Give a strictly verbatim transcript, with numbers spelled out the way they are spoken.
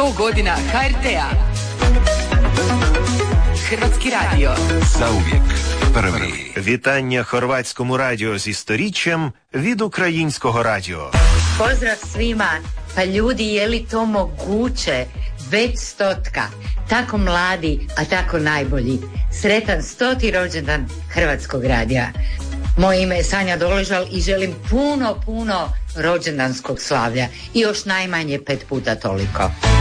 sto godina ha er te-a. Hrvatski radio. Zauvijek prvi. Вітання Хорватському радіо зі сторіччям від Українського радіо. Pozdrav svima. Pa ljudi, je li to moguće? Već stotka. Tako mladi, a tako najbolji. Sretan stoti rođendan Hrvatskog radija. Moje ime je Sanja Doležal i želim puno, puno rođendanskog slavlja. I još najmanje pet puta toliko.